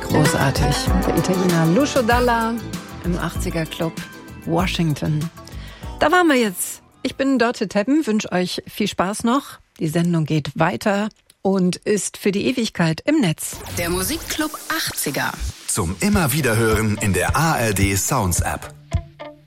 Großartig. Der Italiener Lucio Dalla im 80er Club Washington. Da waren wir jetzt. Ich bin Dörte Teppen, wünsche euch viel Spaß noch. Die Sendung geht weiter und ist für die Ewigkeit im Netz. Der Musikclub 80er. Zum immer wieder hören in der ARD Sounds App.